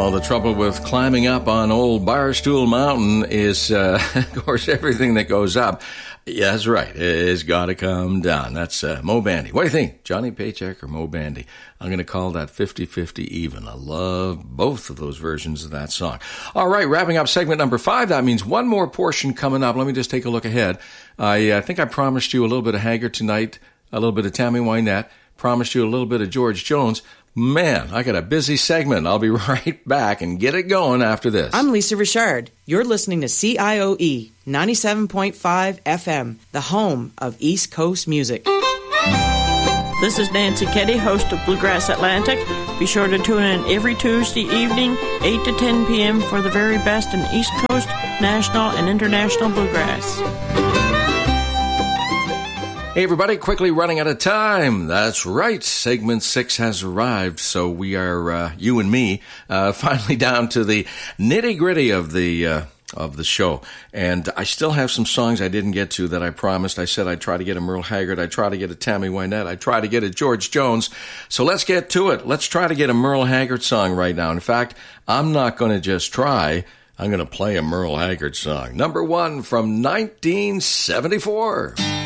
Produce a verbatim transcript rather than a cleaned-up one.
Well, the trouble with climbing up on old Barstool Mountain is, uh, of course, everything that goes up, yeah, that's right, it's got to come down. That's uh, Moe Bandy. What do you think, Johnny Paycheck or Moe Bandy? I'm going to call that fifty-fifty even. I love both of those versions of that song. All right, wrapping up segment number five. That means one more portion coming up. Let me just take a look ahead. I uh, think I promised you a little bit of Haggard tonight, a little bit of Tammy Wynette, promised you a little bit of George Jones. Man, I got a busy segment. I'll be right back and get it going after this. I'm Lisa Richard. You're listening to C I O E ninety-seven point five F M, the home of East Coast music. This is Nancy Keddy, host of Bluegrass Atlantic. Be sure to tune in every Tuesday evening, eight to ten p.m. for the very best in East Coast, national, and international bluegrass. Hey, everybody, quickly running out of time. That's right. Segment six has arrived, so we are, uh, you and me, uh, finally down to the nitty-gritty of the uh, of the show. And I still have some songs I didn't get to that I promised. I said I'd try to get a Merle Haggard. I'd try to get a Tammy Wynette. I'd try to get a George Jones. So let's get to it. Let's try to get a Merle Haggard song right now. In fact, I'm not going to just try. I'm going to play a Merle Haggard song. Number one from nineteen seventy-four.